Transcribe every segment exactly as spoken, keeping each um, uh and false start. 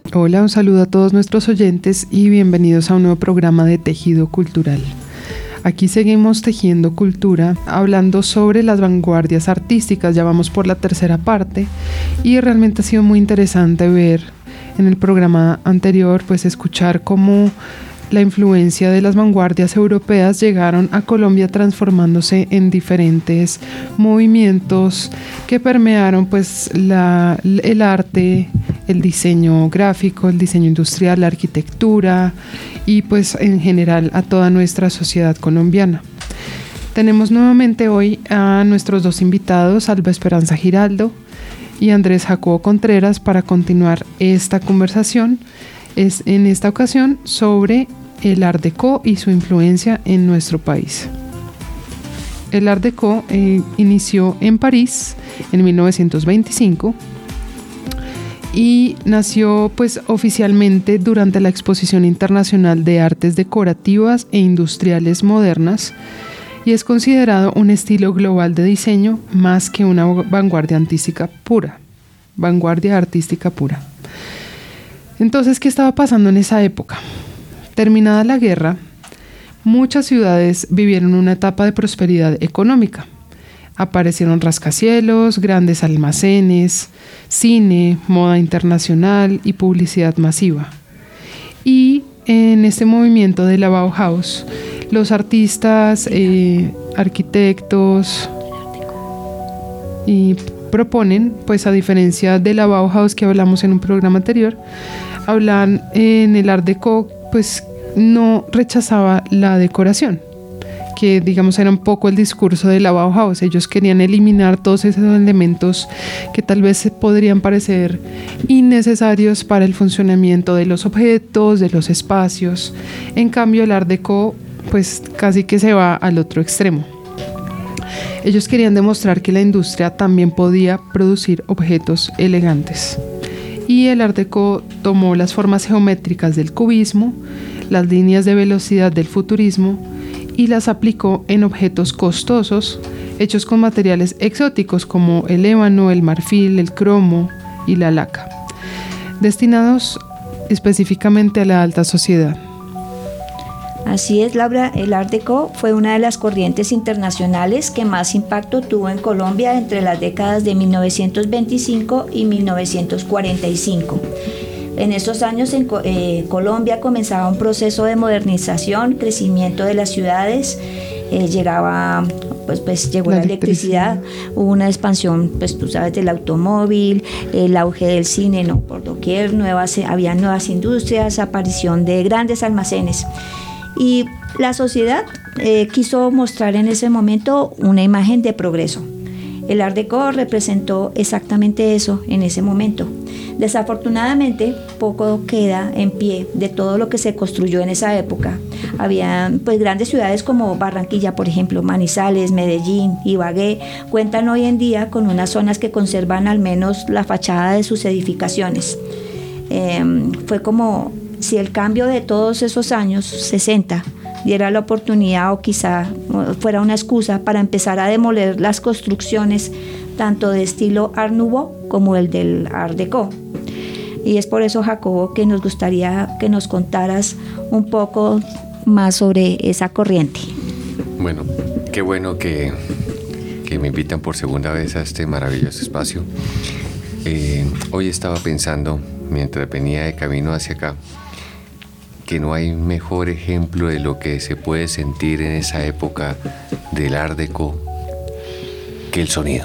Hola, un saludo a todos nuestros oyentes y bienvenidos a un nuevo programa de Tejido Cultural. Aquí seguimos tejiendo cultura, hablando sobre las vanguardias artísticas, ya vamos por la tercera parte y realmente ha sido muy interesante ver en el programa anterior, pues escuchar cómo la influencia de las vanguardias europeas llegaron a Colombia transformándose en diferentes movimientos que permearon pues la, el arte, el diseño gráfico, el diseño industrial, la arquitectura y pues en general a toda nuestra sociedad colombiana. Tenemos nuevamente hoy a nuestros dos invitados, Alba Esperanza Giraldo y Andrés Jacobo Contreras, para continuar esta conversación. Es en esta ocasión sobre el Art Deco y su influencia en nuestro país. El Art Deco eh, inició en París en mil novecientos veinticinco y nació pues oficialmente durante la Exposición Internacional de Artes Decorativas e Industriales Modernas y es considerado un estilo global de diseño más que una vanguardia artística pura. Vanguardia artística pura. Entonces, ¿qué estaba pasando en esa época? Terminada la guerra, muchas ciudades vivieron una etapa de prosperidad económica. Aparecieron rascacielos, grandes almacenes, cine, moda internacional y publicidad masiva. Y en este movimiento de la Bauhaus, los artistas, eh, arquitectos y proponen, pues a diferencia de la Bauhaus que hablamos en un programa anterior, hablan en el Art Deco, pues no rechazaba la decoración, que digamos era un poco el discurso de la Bauhaus. Ellos querían eliminar todos esos elementos que tal vez podrían parecer innecesarios para el funcionamiento de los objetos, de los espacios. En cambio, el Art Deco pues casi que se va al otro extremo. Ellos querían demostrar que la industria también podía producir objetos elegantes. Y el Art Deco tomó las formas geométricas del cubismo, las líneas de velocidad del futurismo y las aplicó en objetos costosos hechos con materiales exóticos como el ébano, el marfil, el cromo y la laca, destinados específicamente a la alta sociedad. Así es, Laura, el Art Deco fue una de las corrientes internacionales que más impacto tuvo en Colombia entre las décadas de mil novecientos veinticinco y mil novecientos cuarenta y cinco. En estos años en eh, Colombia comenzaba un proceso de modernización, crecimiento de las ciudades, eh, llegaba, pues, pues llegó la, la electricidad, electricidad, hubo una expansión, pues tú sabes, del automóvil, el auge del cine, no por doquier, nuevas, había nuevas industrias, aparición de grandes almacenes. Y la sociedad eh, quiso mostrar en ese momento una imagen de progreso. El Art Deco representó exactamente eso en ese momento. Desafortunadamente, poco queda en pie de todo lo que se construyó en esa época. Había pues grandes ciudades como Barranquilla, por ejemplo, Manizales, Medellín, Ibagué, cuentan hoy en día con unas zonas que conservan al menos la fachada de sus edificaciones. Eh, fue como si el cambio de todos esos años, sesenta, diera la oportunidad o quizá fuera una excusa para empezar a demoler las construcciones tanto de estilo Art Nouveau como el del Art Deco. Y es por eso, Jacobo, que nos gustaría que nos contaras un poco más sobre esa corriente. Bueno, qué bueno que, que me invitan por segunda vez a este maravilloso espacio. Eh, hoy estaba pensando, mientras venía de camino hacia acá, que no hay mejor ejemplo de lo que se puede sentir en esa época del Art Deco que el sonido.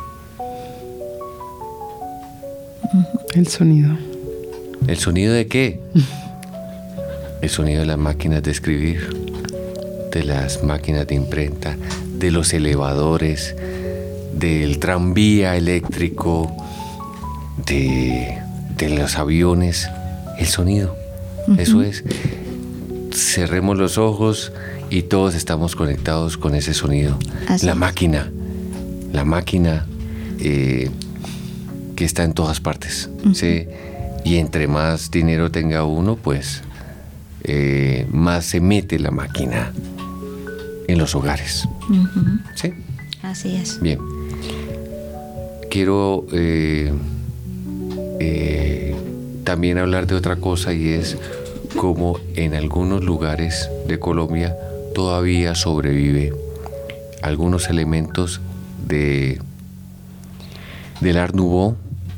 El sonido. ¿El sonido de qué? El sonido de las máquinas de escribir, de las máquinas de imprenta, de los elevadores, del tranvía eléctrico, de, de los aviones. El sonido. Uh-huh. Eso es. Cerremos los ojos y todos estamos conectados con ese sonido. Así la es. máquina, la máquina eh, que está en todas partes. Uh-huh. ¿Sí? Y entre más dinero tenga uno, pues eh, más se mete la máquina en los hogares. Uh-huh. ¿Sí? Así es. Bien. Quiero eh, eh, también hablar de otra cosa, y es cómo en algunos lugares de Colombia todavía sobrevive algunos elementos de, del Art Nouveau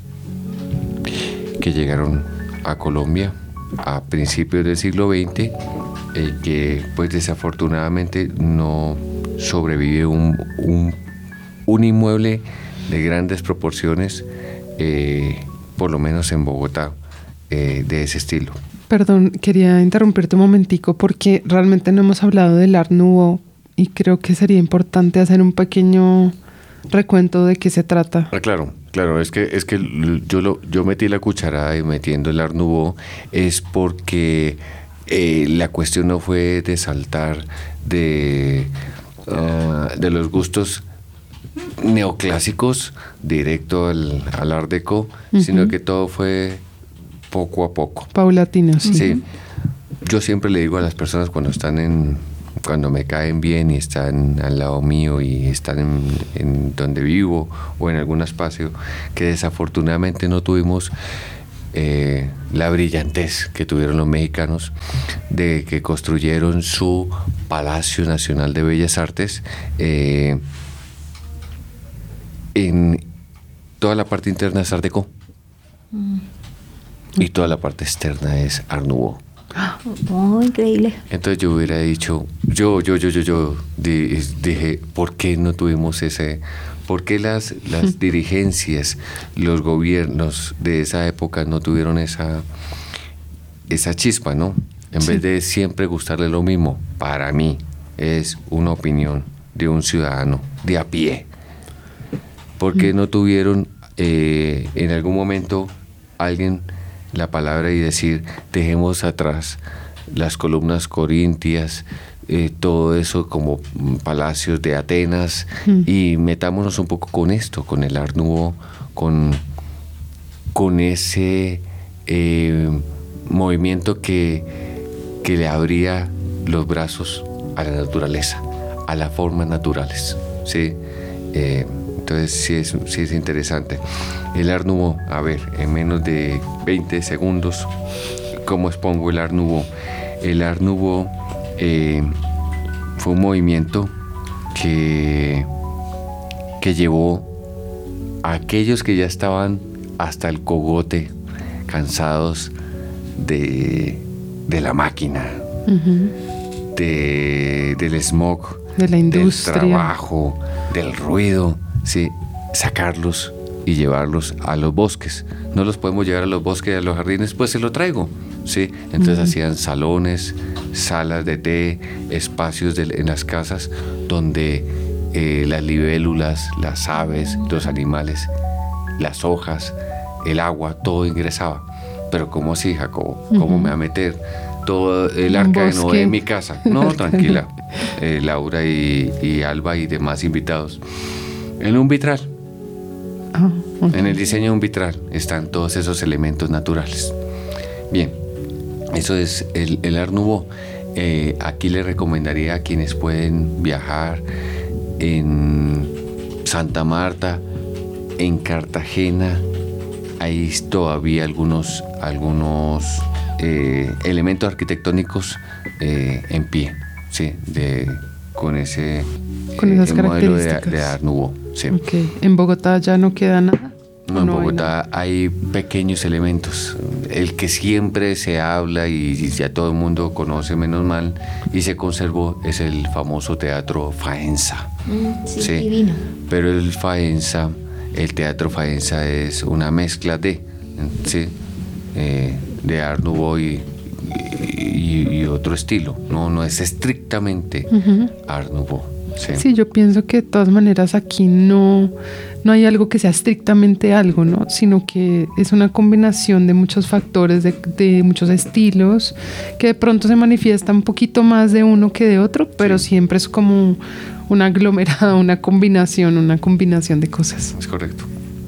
que llegaron a Colombia a principios del siglo veinte, eh, que pues desafortunadamente no sobrevive un, un, un inmueble de grandes proporciones, eh, por lo menos en Bogotá, eh, de ese estilo. Perdón, quería interrumpirte un momentico porque realmente no hemos hablado del Art Nouveau y creo que sería importante hacer un pequeño recuento de qué se trata. Ah, claro, claro, es que es que yo lo yo metí la cucharada y metiendo el Art Nouveau es porque eh, la cuestión no fue de saltar de uh, de los gustos neoclásicos directo al, al Art Deco, uh-huh. sino que todo fue poco a poco. Paulatino, sí. Sí. Yo siempre le digo a las personas cuando están en, cuando me caen bien y están al lado mío y están en, en donde vivo o en algún espacio, que desafortunadamente no tuvimos eh, la brillantez que tuvieron los mexicanos de que construyeron su Palacio Nacional de Bellas Artes. Eh, en toda la parte interna es Art Deco. Mm. Y toda la parte externa es Art Nouveau. Oh, increíble. Entonces yo hubiera dicho, yo, yo, yo, yo, yo dije, ¿por qué no tuvimos ese? ¿Por qué las, las dirigencias, los gobiernos de esa época no tuvieron esa, esa chispa, ¿no? En sí. vez de siempre gustarle lo mismo, para mí es una opinión de un ciudadano de a pie. ¿Por qué no tuvieron eh, en algún momento alguien la palabra y decir, dejemos atrás las columnas corintias, eh, todo eso como palacios de Atenas, mm. y metámonos un poco con esto, con el Art Nouveau, con, con ese eh, movimiento que, que le abría los brazos a la naturaleza, a las formas naturales, ¿sí? Eh, Entonces sí es, sí es interesante. El Art Nouveau, a ver, en menos de veinte segundos, ¿cómo expongo el Art Nouveau? El Art Nouveau eh, fue un movimiento que, que llevó a aquellos que ya estaban hasta el cogote, cansados de, de la máquina, uh-huh. de, del smog, de la industria, del trabajo, del ruido. Sí, sacarlos y llevarlos a los bosques. No los podemos llevar a los bosques y a los jardines, pues se lo traigo. Sí, entonces uh-huh. hacían salones, salas de té, espacios de, en las casas donde eh, las libélulas, las aves, los animales, las hojas, el agua, todo ingresaba. Pero ¿cómo así, Jacobo? ¿Cómo uh-huh. me va a meter todo el arca de Noé en mi casa? No, tranquila, eh, Laura y, y Alba y demás invitados. En un vitral, oh, okay. en el diseño de un vitral están todos esos elementos naturales. Bien, eso es el, el Art Nouveau. Eh, aquí le recomendaría a quienes pueden viajar en Santa Marta, en Cartagena, hay todavía algunos, algunos eh, elementos arquitectónicos eh, en pie, ¿sí? de, con ese con esas eh, modelo de, características. de Art Nouveau. Sí. Okay. ¿En Bogotá ya no queda nada? No, en no Bogotá hay, hay pequeños elementos. El que siempre se habla y ya todo el mundo conoce, menos mal, y se conservó, es el famoso Teatro Faenza. Mm, sí, sí, divino. Pero el Faenza, el Teatro Faenza es una mezcla de, ¿sí? eh, de Art Nouveau y, y, y otro estilo. No, no es estrictamente uh-huh. Art Nouveau. Sí. sí, yo pienso que de todas maneras aquí no, no hay algo que sea estrictamente algo, ¿no? Sino que es una combinación de muchos factores, de, de muchos estilos, que de pronto se manifiesta un poquito más de uno que de otro, pero sí. siempre es como una aglomerada, una combinación, una combinación de cosas. Es correcto.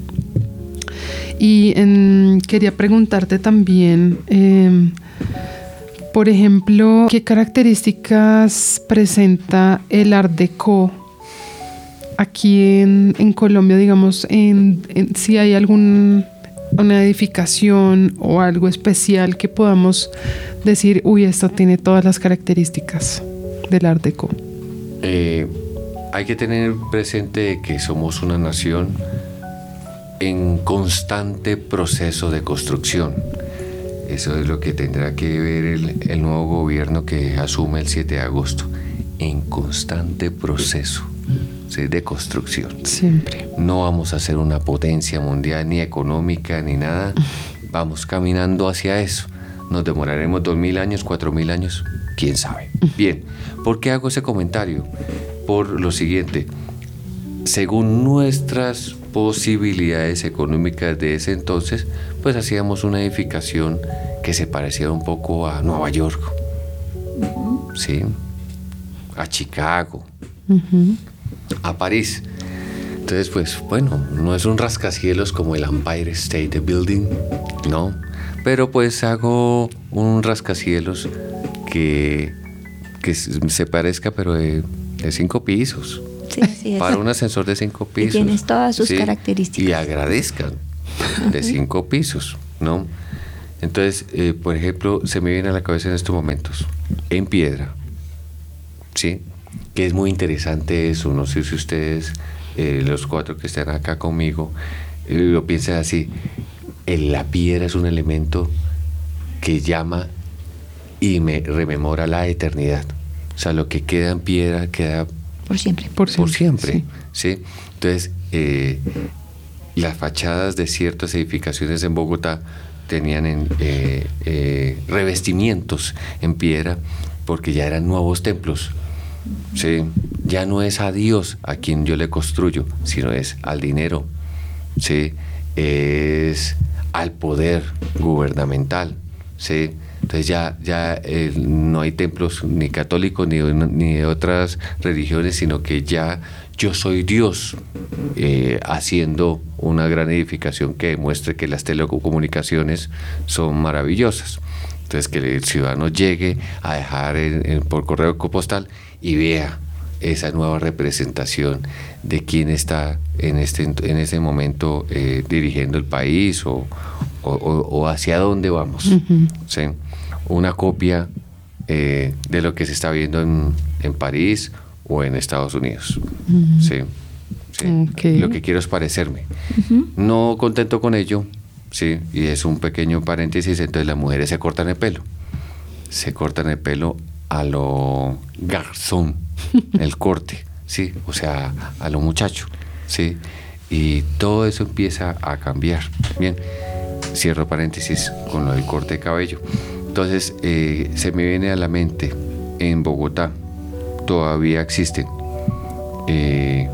Y en, quería preguntarte también... Eh, Por ejemplo, ¿qué características presenta el Art Deco aquí en, en Colombia? Digamos, en, en, si hay algún una edificación o algo especial que podamos decir, uy, esto tiene todas las características del Art Deco? Eh, hay que tener presente que somos una nación en constante proceso de construcción. Eso es lo que tendrá que ver el, el nuevo gobierno que asume el siete de agosto. En constante proceso, ¿sí?, de construcción. Siempre. No vamos a ser una potencia mundial, ni económica, ni nada. Vamos caminando hacia eso. Nos demoraremos dos mil años, cuatro mil años, quién sabe. Bien, ¿por qué hago ese comentario? Por lo siguiente. Según nuestras posibilidades económicas de ese entonces, pues hacíamos una edificación que se parecía un poco a Nueva York, ¿sí?, a Chicago, uh-huh, a París. Entonces, pues bueno, no es un rascacielos como el Empire State Building, no, pero pues hago un rascacielos que, que se parezca, pero de, de cinco pisos. Sí, sí, para un ascensor de cinco pisos. Y tienes todas sus, ¿sí?, características. Y agradezcan, de cinco pisos, ¿no? Entonces, eh, por ejemplo, se me viene a la cabeza en estos momentos, en piedra, ¿sí?, que es muy interesante eso. No sé si ustedes, eh, los cuatro que están acá conmigo, eh, lo piensan así. El, la piedra es un elemento que llama y me rememora la eternidad. O sea, lo que queda en piedra queda por siempre. Por siempre, por siempre, sí. ¿sí? Entonces, eh, las fachadas de ciertas edificaciones en Bogotá tenían en, eh, eh, revestimientos en piedra porque ya eran nuevos templos. ¿Sí? Ya no es a Dios a quien yo le construyo, sino es al dinero, ¿sí?, es al poder gubernamental, ¿sí? Entonces ya, ya eh, no hay templos ni católicos ni, ni de otras religiones, sino que ya yo soy Dios, eh, haciendo una gran edificación que demuestre que las telecomunicaciones son maravillosas. Entonces, que el ciudadano llegue a dejar en, en, por correo postal y vea esa nueva representación de quién está en este, en ese momento eh, dirigiendo el país o, o, o hacia dónde vamos. Uh-huh. ¿Sí? Una copia eh, de lo que se está viendo en, en París o en Estados Unidos. Uh-huh. ¿Sí? ¿Sí? Okay. Lo que quiero es parecerme. Uh-huh. No contento con ello, sí, y es un pequeño paréntesis. Entonces las mujeres se cortan el pelo, se cortan el pelo a lo garzón, el corte, sí, o sea, a lo muchacho, sí, y todo eso empieza a cambiar. Bien, cierro paréntesis con lo del corte de cabello. Entonces, eh, se me viene a la mente, en Bogotá todavía existen eh,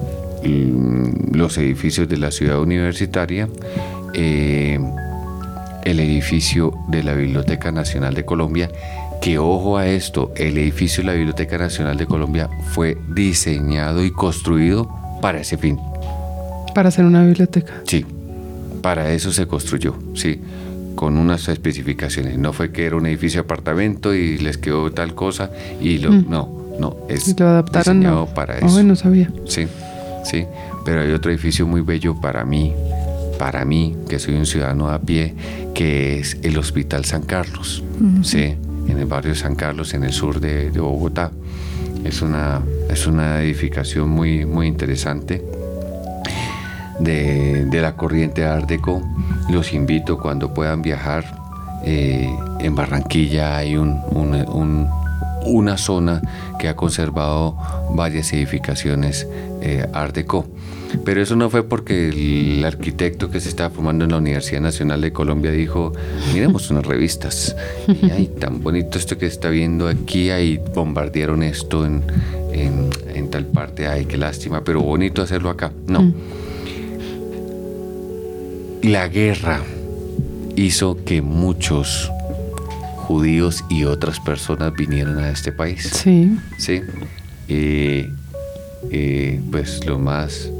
los edificios de la ciudad universitaria, eh, el edificio de la Biblioteca Nacional de Colombia, que, ojo a esto, el edificio de la Biblioteca Nacional de Colombia fue diseñado y construido para ese fin. ¿Para hacer una biblioteca? Sí, para eso se construyó, sí, con unas especificaciones. No fue que era un edificio de apartamento y les quedó tal cosa y lo... Mm. No, no, es lo adaptaron, diseñado no. para eso. Oh, no sabía. Sí, sí, pero hay otro edificio muy bello para mí, para mí, que soy un ciudadano a pie, que es el Hospital San Carlos, uh-huh. sí, en el barrio San Carlos, en el sur de, de Bogotá. Es una, es una edificación muy, muy interesante de, de la corriente Art Deco. Los invito cuando puedan viajar. Eh, en Barranquilla hay un, un, un, una zona que ha conservado varias edificaciones eh, Art Deco. Pero eso no fue porque el arquitecto que se estaba formando en la Universidad Nacional de Colombia dijo, miremos unas revistas, y ay, tan bonito esto que se está viendo aquí, ahí bombardearon esto en, en, en tal parte, ay, qué lástima, pero bonito hacerlo acá. No. Mm. La guerra hizo que muchos judíos y otras personas vinieran a este país. Sí. Sí. Eh, eh, pues los más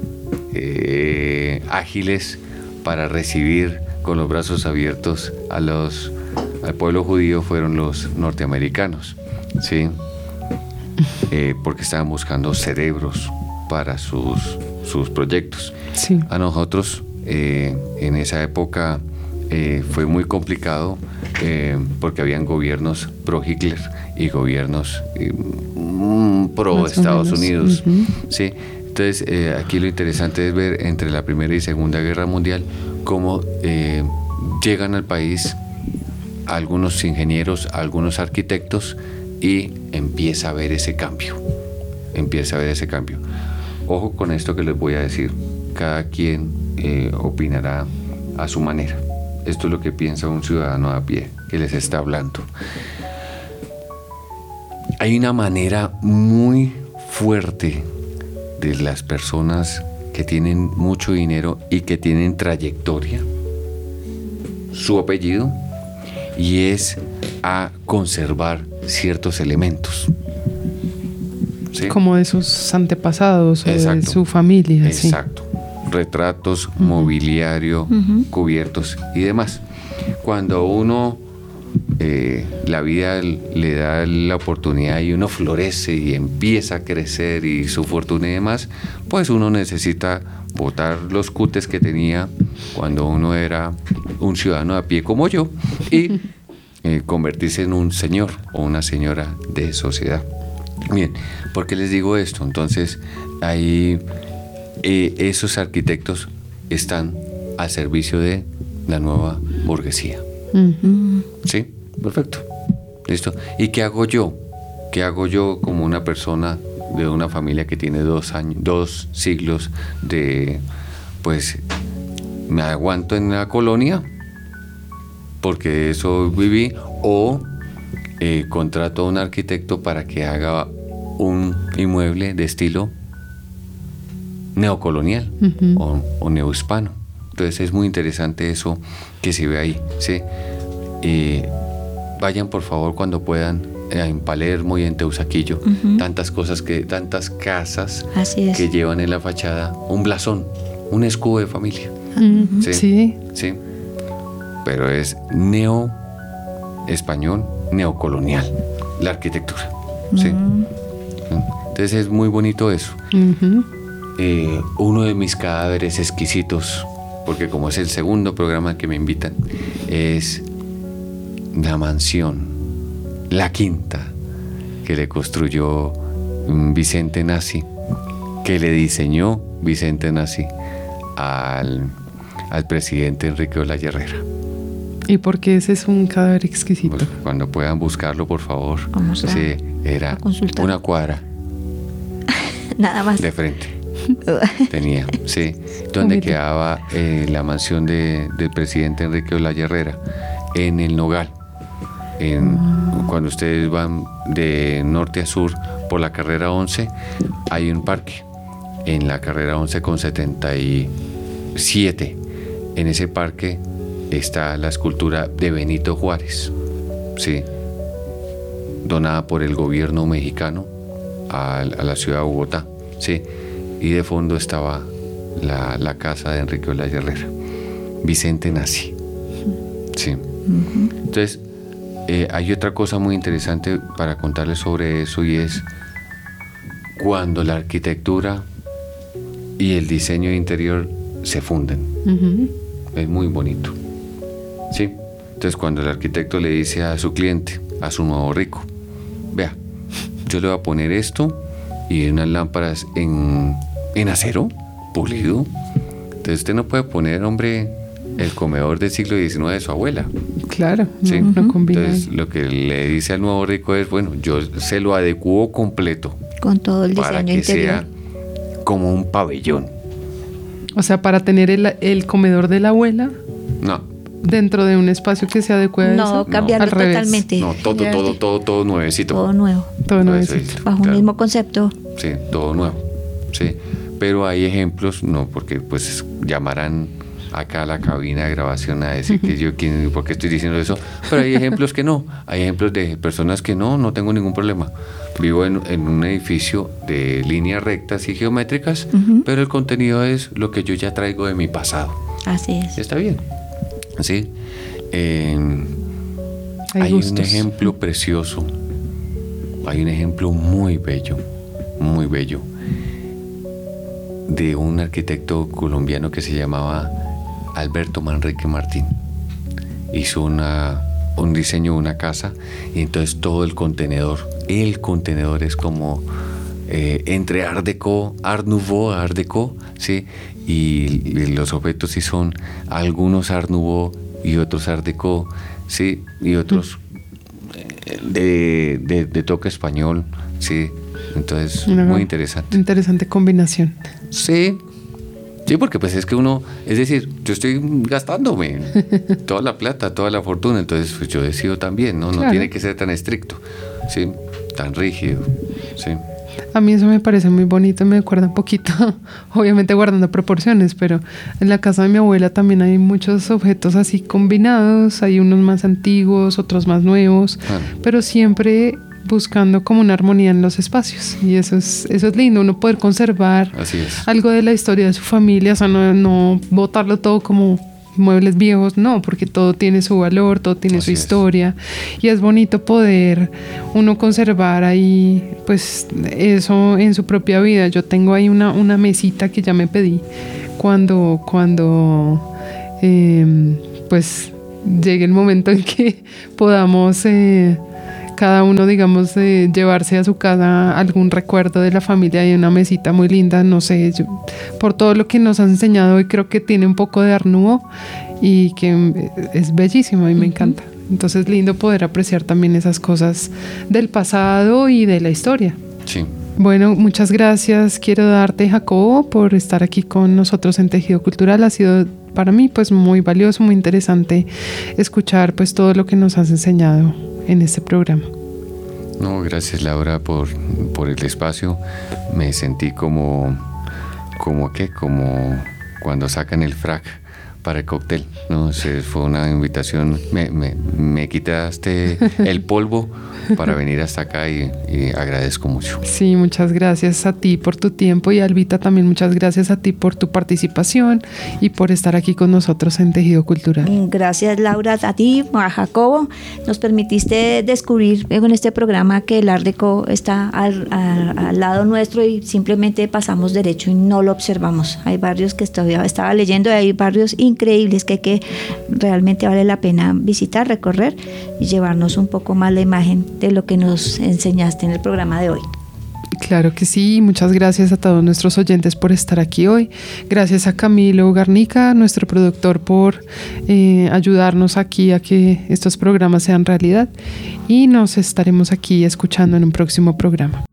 eh, ágiles para recibir con los brazos abiertos a los al pueblo judío fueron los norteamericanos, sí, eh, porque estaban buscando cerebros para sus sus proyectos. Sí. A nosotros Eh, en esa época eh, fue muy complicado eh, porque habían gobiernos pro Hitler y gobiernos eh, pro Más Estados Unidos. Uh-huh. ¿Sí? Entonces, eh, aquí lo interesante es ver entre la Primera y Segunda Guerra Mundial cómo eh, llegan al país algunos ingenieros, algunos arquitectos, y empieza a ver ese cambio. Empieza a ver ese cambio. Ojo con esto que les voy a decir. Cada quien eh, opinará a su manera. Esto es lo que piensa un ciudadano a pie que les está hablando. Hay una manera muy fuerte de las personas que tienen mucho dinero y que tienen trayectoria, su apellido, y es a conservar ciertos elementos. ¿Sí? Como de sus antepasados o Exacto. de su familia. Exacto. Sí. Retratos, uh-huh. mobiliario, uh-huh. cubiertos y demás. Cuando uno, eh, la vida le da la oportunidad y uno florece y empieza a crecer y su fortuna y demás, pues uno necesita botar los cutes que tenía cuando uno era un ciudadano a pie como yo y eh, convertirse en un señor o una señora de sociedad. Bien, ¿por qué les digo esto? Entonces, ahí eh, esos arquitectos están al servicio de la nueva burguesía. Uh-huh. ¿Sí? Perfecto. ¿Listo? ¿Y qué hago yo? ¿Qué hago yo como una persona de una familia que tiene dos años, dos siglos de, pues, me aguanto en la colonia porque eso viví, o eh, contrato a un arquitecto para que haga un inmueble de estilo neocolonial uh-huh. o, o neohispano? Entonces es muy interesante eso que se ve ahí, ¿sí? Eh, vayan por favor cuando puedan en Palermo y en Teusaquillo, uh-huh. tantas cosas que, tantas casas que llevan en la fachada un blasón, un escudo de familia. Uh-huh. ¿Sí? Sí. Sí. Pero es neo español, neocolonial, la arquitectura. Uh-huh. ¿Sí? Entonces es muy bonito eso. Uh-huh. Eh, uno de mis cadáveres exquisitos, porque como es el segundo programa que me invitan, es la mansión, la quinta que le construyó Vicente Nassi, que le diseñó Vicente Nassi al, al presidente Enrique Olaya Herrera. ¿Y por qué ese es un cadáver exquisito? Pues cuando puedan buscarlo, por favor. Vamos a, sí, era a una cuadra. Nada más. De frente. Tenía, sí. Donde quedaba eh, la mansión de, del presidente Enrique Olaya Herrera, en el Nogal. En, oh. Cuando ustedes van de norte a sur por la carrera once, hay un parque. En la carrera once con setenta y siete, en ese parque está la escultura de Benito Juárez, sí, donada por el gobierno mexicano a, a la ciudad de Bogotá, sí, y de fondo estaba la, la casa de Enrique Olaya Herrera, Vicente Nassi, sí. Uh-huh. Entonces, eh, hay otra cosa muy interesante para contarles sobre eso, y es cuando la arquitectura y el diseño interior se funden. Uh-huh. Es muy bonito. ¿Sí? Entonces, cuando el arquitecto le dice a su cliente, a su nuevo rico, vea, yo le voy a poner esto y unas lámparas en, en acero pulido. Entonces, usted no puede poner, hombre, el comedor del siglo diecinueve de su abuela. Claro, ¿sí? no, no combina. Entonces, lo que le dice al nuevo rico es, bueno, yo se lo adecuo completo. Con todo el diseño para que interior. Sea como un pabellón. O sea, para tener el, el comedor de la abuela. No. Dentro de un espacio que se adecue a no, eso. cambiarlo no, cambiarlo totalmente. No, todo, todo, todo, todo, todo nuevecito. Todo nuevo. Todo nuevecito. Bajo claro. un mismo concepto. Sí, todo nuevo. Sí. Pero hay ejemplos, no, porque pues llamarán acá a la cabina de grabación a decir que yo, ¿quién, ¿por qué estoy diciendo eso? Pero hay ejemplos que no. Hay ejemplos de personas que no, no tengo ningún problema. Vivo en, en un edificio de líneas rectas y geométricas, uh-huh. pero el contenido es lo que yo ya traigo de mi pasado. Así es. Está bien. ¿Sí? Eh, hay hay gustos. Un ejemplo precioso, hay un ejemplo muy bello, muy bello, de un arquitecto colombiano que se llamaba Alberto Manrique Martín. Hizo una, un diseño de una casa y entonces todo el contenedor, el contenedor es como eh, entre Art Deco, Art Nouveau, Art Deco, ¿sí? Y, y los objetos sí son algunos Art Nouveau y otros Art Deco, ¿sí? Y otros de, de, de toque español, ¿sí? Entonces, Una muy interesante. Interesante combinación. Sí. Sí, porque pues es que uno, es decir, yo estoy gastándome toda la plata, toda la fortuna, entonces pues yo decido también, ¿no? Claro. No tiene que ser tan estricto, ¿sí? Tan rígido, ¿sí? A mí eso me parece muy bonito, me acuerda un poquito, obviamente guardando proporciones, pero en la casa de mi abuela también hay muchos objetos así combinados, hay unos más antiguos, otros más nuevos, ah. pero siempre buscando como una armonía en los espacios, y eso es eso es lindo, uno poder conservar algo de la historia de su familia, o sea, no, no botarlo todo como muebles viejos, no, porque todo tiene su valor, todo tiene Así su historia, es. Y es bonito poder uno conservar ahí pues eso en su propia vida. Yo tengo ahí una, una mesita que ya me pedí cuando, cuando eh, pues llegue el momento en que podamos eh, cada uno, digamos, eh, llevarse a su casa algún recuerdo de la familia. Hay una mesita muy linda, no sé, yo, por todo lo que nos has enseñado hoy, creo que tiene un poco de Art Nouveau y que es bellísimo y me uh-huh. encanta. Entonces, lindo poder apreciar también esas cosas del pasado y de la historia. Sí. Bueno, muchas gracias. Quiero darte, Jacobo, por estar aquí con nosotros en Tejido Cultural. Ha sido para mí pues muy valioso, muy interesante escuchar pues todo lo que nos has enseñado en este programa. No, gracias Laura por, por el espacio. Me sentí como, como ¿qué? Como cuando sacan el frac para el cóctel, ¿no? O sea, fue una invitación, me, me, me quitaste el polvo para venir hasta acá y, y agradezco mucho. Sí, muchas gracias a ti por tu tiempo y Albita también muchas gracias a ti por tu participación y por estar aquí con nosotros en Tejido Cultural. Gracias Laura, a ti, a Jacobo, nos permitiste descubrir en este programa que el Art Deco está al, al, al lado nuestro y simplemente pasamos derecho y no lo observamos. Hay barrios que estaba, estaba leyendo y hay barrios increíbles que, que realmente vale la pena visitar, recorrer y llevarnos un poco más la imagen de lo que nos enseñaste en el programa de hoy. Claro que sí, muchas gracias a todos nuestros oyentes por estar aquí hoy. Gracias a Camilo Garnica, nuestro productor, por eh, ayudarnos aquí a que estos programas sean realidad y nos estaremos aquí escuchando en un próximo programa.